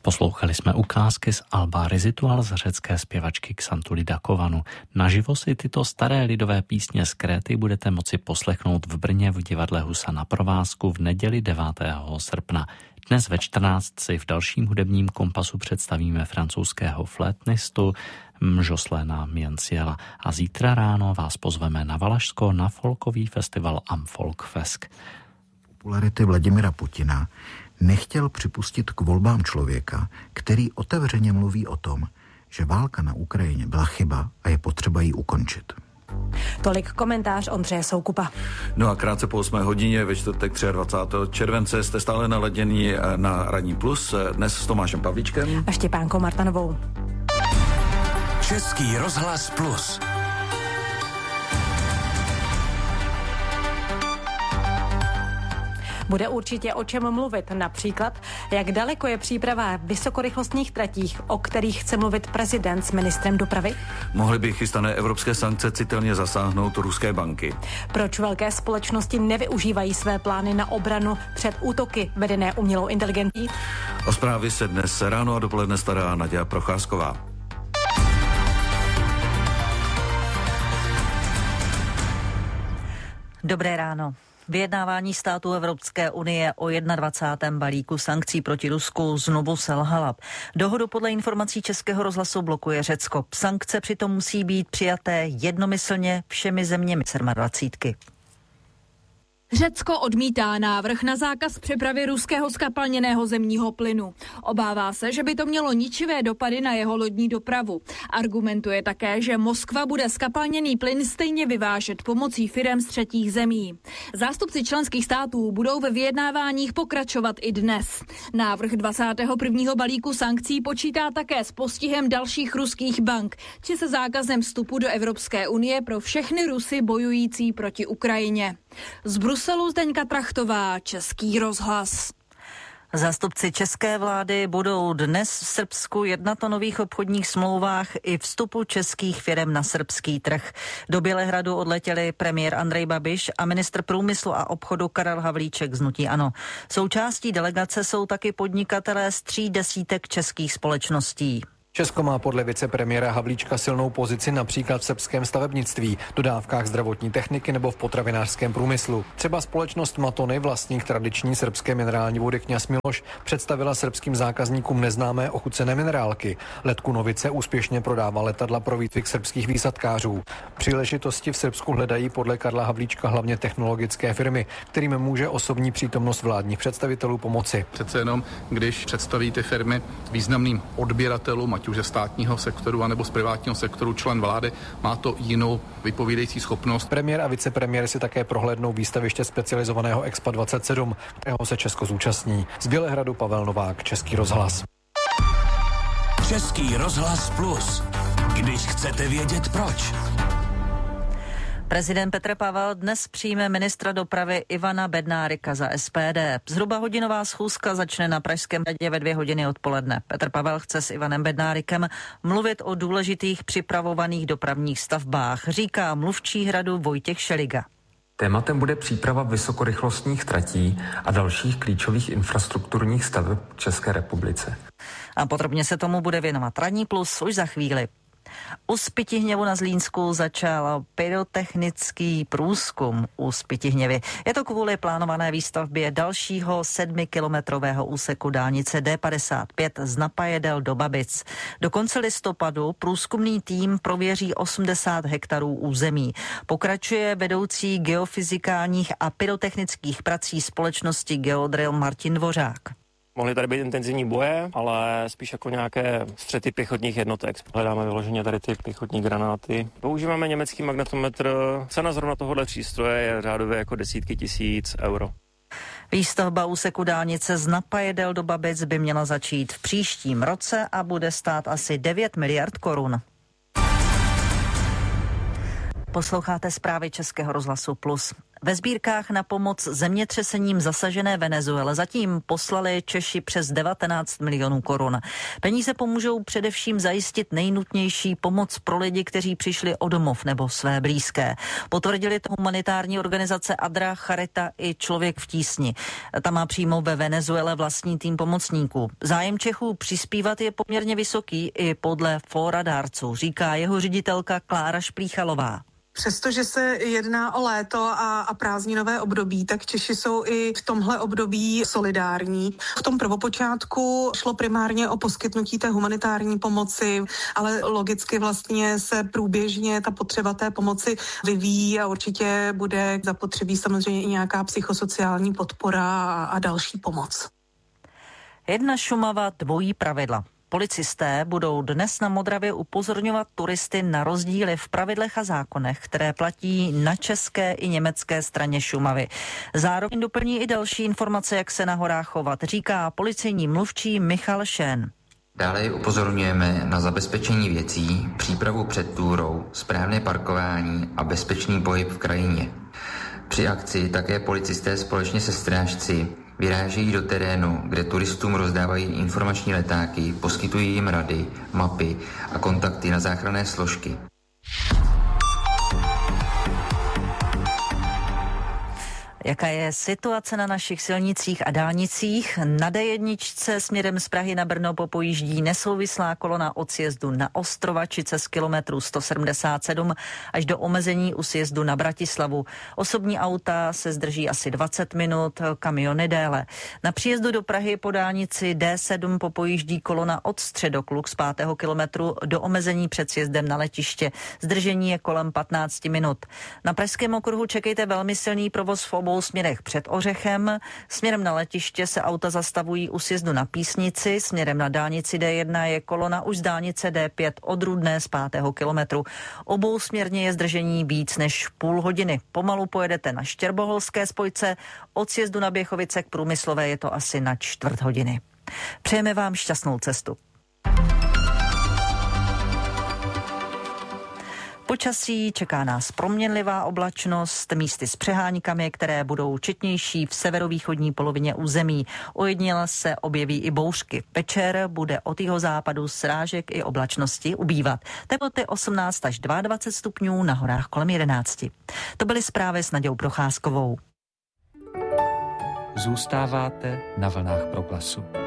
Poslouchali jsme ukázky z Alba Ritual z řecké zpěvačky Xantuli Dakovanu. Naživo si tyto staré lidové písně z Kréty budete moci poslechnout v Brně v divadle Husa na provázku v neděli 9. srpna. Dnes ve 14 si v dalším hudebním kompasu představíme francouzského flétnistu Jocelena Mianciela a zítra ráno vás pozveme na Valašsko na folkový festival Amfolkfest. Popularity Vladimira Putina nechtěl připustit k volbám člověka, který otevřeně mluví o tom, že válka na Ukrajině byla chyba a je potřeba ji ukončit. Tolik komentář Ondřeje Soukupa. No a krátce po 8 hodině ve čtvrtek 23. července jste stále naladění na Ranní Plus, dnes s Tomášem Pavlíčkem a Štěpánkou Martanovou. Český rozhlas Plus. Bude určitě o čem mluvit, například, jak daleko je příprava vysokorychlostních tratích, o kterých chce mluvit prezident s ministrem dopravy. Mohly by chystané evropské sankce citelně zasáhnout ruské banky. Proč velké společnosti nevyužívají své plány na obranu před útoky vedené umělou inteligencí? O zprávy se dnes ráno a dopoledne stará Naděja Procházková. Dobré ráno. Vyjednávání států Evropské unie o 21. balíku sankcí proti Rusku znovu selhala. Dohodu podle informací Českého rozhlasu blokuje Řecko. Sankce přitom musí být přijaté jednomyslně všemi zeměmi 27. Řecko odmítá návrh na zákaz přepravy ruského zkapalněného zemního plynu. Obává se, že by to mělo ničivé dopady na jeho lodní dopravu. Argumentuje také, že Moskva bude zkapalněný plyn stejně vyvážet pomocí firem z třetích zemí. Zástupci členských států budou ve vyjednáváních pokračovat i dnes. Návrh 21. balíku sankcí počítá také s postihem dalších ruských bank, či se zákazem vstupu do Evropské unie pro všechny Rusy bojující proti Ukrajině. Z Bruselu Zdeňka Trachtová, Český rozhlas. Zástupci české vlády budou dnes v Srbsku jednat o nových obchodních smlouvách i vstupu českých firem na srbský trh. Do Bělehradu odletěli premiér Andrej Babiš a ministr průmyslu a obchodu Karel Havlíček z hnutí ANO. Součástí delegace jsou taky podnikatelé z 30 českých společností. Česko má podle vicepremiéra Havlíčka silnou pozici například v srbském stavebnictví, dodávkách zdravotní techniky nebo v potravinářském průmyslu. Třeba společnost Matony, vlastník tradiční srbské minerální vody Kňaz Miloš, představila srbským zákazníkům neznámé ochucené minerálky. Let Kunovice úspěšně prodává letadla pro výcvik srbských výsadkářů. Příležitosti v Srbsku hledají podle Karla Havlíčka hlavně technologické firmy, kterým může osobní přítomnost vládních představitelů pomoci. Přece jenom, když představí ty firmy významným odběratelům, ať už ze státního sektoru anebo z privátního sektoru člen vlády, má to jinou vypovídající schopnost. Premiér a vicepremiér si také prohlédnou výstaviště specializovaného Expo 27, kterého se Česko zúčastní. Z Bělehradu Pavel Novák, Český rozhlas. Český rozhlas Plus. Když chcete vědět proč. Prezident Petr Pavel dnes přijme ministra dopravy Ivana Bednárika za SPD. Zhruba hodinová schůzka začne na Pražském hradě ve 2 hodiny odpoledne. Petr Pavel chce s Ivanem Bednárikem mluvit o důležitých připravovaných dopravních stavbách, říká mluvčí hradu Vojtěch Šeliga. Tématem bude příprava vysokorychlostních tratí a dalších klíčových infrastrukturních staveb v České republice. A podrobně se tomu bude věnovat Ranní Plus už za chvíli. U Spytihněvu na Zlínsku začal pyrotechnický průzkum u Spytihněvy. Je to kvůli plánované výstavbě dalšího 7kilometrového úseku dálnice D55 z Napajedel do Babic. Do konce listopadu průzkumný tým prověří 80 hektarů území. Pokračuje vedoucí geofyzikálních a pyrotechnických prací společnosti Geodrill Martin Dvořák. Mohly tady být intenzivní boje, ale spíš jako nějaké střety pěchotních jednotek. Hledáme vyloženě tady ty pěchotní granáty. Používáme německý magnetometr. Cena zrovna tohohle přístroje je řádově jako desítky tisíc euro. Výstavba úseku dálnice z Napajedel do Babic by měla začít v příštím roce a bude stát asi 9 miliard korun. Posloucháte zprávy Českého rozhlasu Plus. Ve sbírkách na pomoc zemětřesením zasažené Venezuele zatím poslali Češi přes 19 milionů korun. Peníze pomůžou především zajistit nejnutnější pomoc pro lidi, kteří přišli o domov nebo své blízké. Potvrdili to humanitární organizace Adra, Charita i Člověk v tísni. Ta má přímo ve Venezuele vlastní tým pomocníků. Zájem Čechů přispívat je poměrně vysoký i podle Fóra dárců, říká jeho ředitelka Klára Šplíchalová. Přestože se jedná o léto a prázdninové období, tak Češi jsou i v tomhle období solidární. V tom prvopočátku šlo primárně o poskytnutí té humanitární pomoci, ale logicky vlastně se průběžně ta potřeba té pomoci vyvíjí a určitě bude zapotřebí samozřejmě i nějaká psychosociální podpora a další pomoc. Jedna Šumava, dvojí pravidla. Policisté budou dnes na Modravě upozorňovat turisty na rozdíly v pravidlech a zákonech, které platí na české i německé straně Šumavy. Zároveň doplní i další informace, jak se na horách chovat, říká policejní mluvčí Michal Šén. Dále upozorňujeme na zabezpečení věcí, přípravu před túrou, správné parkování a bezpečný pohyb v krajině. Při akci také policisté společně se strážci vyrážejí do terénu, kde turistům rozdávají informační letáky, poskytují jim rady, mapy a kontakty na záchranné složky. Jaká je situace na našich silnicích a dálnicích? Na D1 směrem z Prahy na Brno popojíždí nesouvislá kolona od sjezdu na Ostrovačice z kilometru 177 až do omezení u sjezdu na Bratislavu. Osobní auta se zdrží asi 20 minut, kamiony déle. Na příjezdu do Prahy po dálnici D7 popojíždí kolona od Středokluk z 5. kilometru do omezení před sjezdem na letiště. Zdržení je kolem 15 minut. Na pražském okruhu čekejte velmi silný provoz v obou směrech před Ořechem. Směrem na letiště se auta zastavují u sjezdu na Písnici, směrem na dálnici D1 je kolona už z dálnice D5 od Rudné z 5. kilometru. Obou směrně je zdržení víc než půl hodiny. Pomalu pojedete na Štěrboholské spojce, od sjezdu na Běchovice k Průmyslové je to asi na čtvrt hodiny. Přejeme vám šťastnou cestu. Počasí čeká nás proměnlivá oblačnost, místy s přeháňkami, které budou četnější v severovýchodní polovině území. Ojediněle se objeví i bouřky. Večer bude od jihozápadu srážek i oblačnosti ubývat. Teploty 18 až 22 stupňů, na horách kolem 11. To byly zprávy s Nadějou Procházkovou. Zůstáváte na vlnách Proglasu.